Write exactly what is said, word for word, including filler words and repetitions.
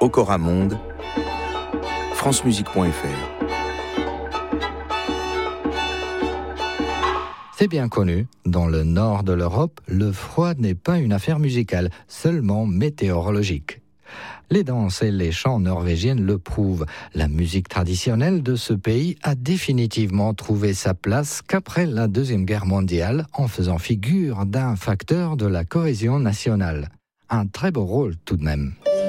Ocoramonde, francemusique point f r. C'est bien connu, dans le nord de l'Europe, le froid n'est pas une affaire musicale, seulement météorologique. Les danses et les chants norvégiennes le prouvent. La musique traditionnelle de ce pays a définitivement trouvé sa place qu'après la Deuxième Guerre mondiale, en faisant figure d'un facteur de la cohésion nationale. Un très beau rôle tout de même.